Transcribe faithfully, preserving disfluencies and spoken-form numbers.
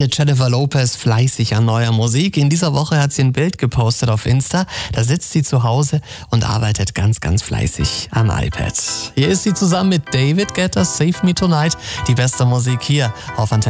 mit Jennifer Lopez fleißig an neuer Musik. In dieser Woche hat sie ein Bild gepostet auf Insta. Da sitzt sie zu Hause und arbeitet ganz, ganz fleißig am iPad. Hier ist sie zusammen mit David Guetta, Save Me Tonight. Die beste Musik hier auf Antenne